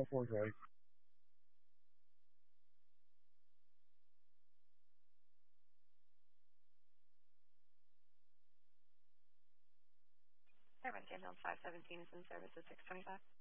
404 Joy. Hi, Red Ambulance 517 is in service at 625.